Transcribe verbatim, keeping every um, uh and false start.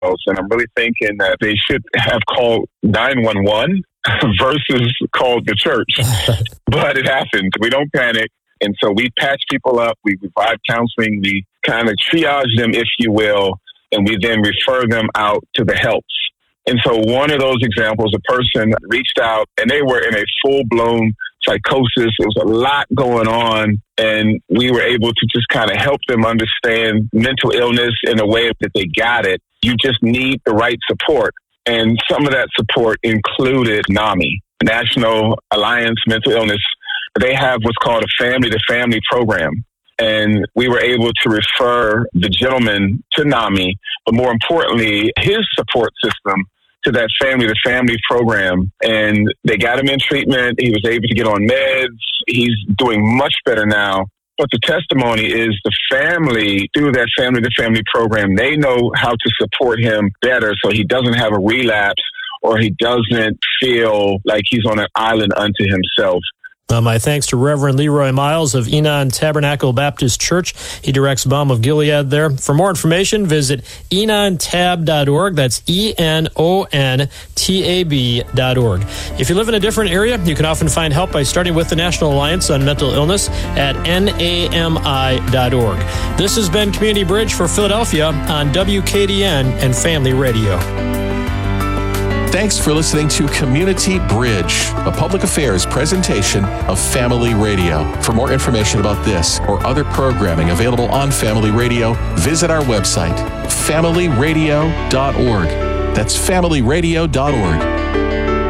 And I'm really thinking that they should have called nine one one versus called the church. But it happens. We don't panic. And so we patch people up. We provide counseling. We kind of triage them, if you will, and we then refer them out to the helps. And so one of those examples, a person reached out and they were in a full-blown psychosis. There was a lot going on, and we were able to just kind of help them understand mental illness in a way that they got it. You just need the right support. And some of that support included NAMI, National Alliance Mental Illness. They have what's called a family-to-family program. And we were able to refer the gentleman to NAMI, but more importantly, his support system to that family-to-family program. And they got him in treatment. He was able to get on meds. He's doing much better now. But the testimony is the family, through that family-to-family program, they know how to support him better so he doesn't have a relapse or he doesn't feel like he's on an island unto himself. Uh, my thanks to Reverend Leroy Miles of Enon Tabernacle Baptist Church. He directs Balm of Gilead there. For more information, visit enon tab dot org. That's E N O N T A B dot org. If you live in a different area, you can often find help by starting with the National Alliance on Mental Illness at N A M I dot org. This has been Community Bridge for Philadelphia on W K D N and Family Radio. Thanks for listening to Community Bridge, a public affairs presentation of Family Radio. For more information about this or other programming available on Family Radio, visit our website, family radio dot org. That's family radio dot org.